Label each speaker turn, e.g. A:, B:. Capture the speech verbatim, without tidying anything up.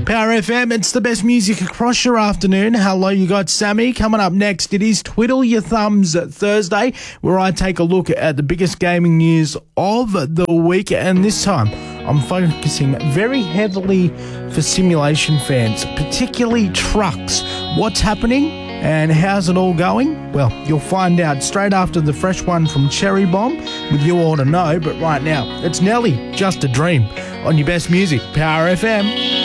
A: Power F M, it's the best music across your afternoon. Hello, you got Sammy. Coming up next, it is Twiddle Your Thumbs Thursday, where I take a look at the biggest gaming news of the week. And this time, I'm focusing very heavily for simulation fans, particularly trucks. What's happening and how's it all going? Well, you'll find out straight after the fresh one from Cherry Bomb with You Ought to Know. But right now, it's Nelly, Just a Dream, on your best music, Power F M.